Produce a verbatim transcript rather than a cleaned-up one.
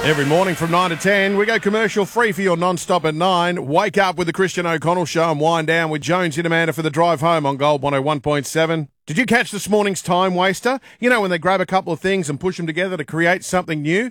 Every morning from nine to ten, we go commercial free for your non-stop at nine. Wake up with the Christian O'Connell Show and wind down with Jones in Amanda for the drive home on Gold one oh one point seven. Did you catch this morning's time waster? You know when they grab a couple of things and push them together to create something new?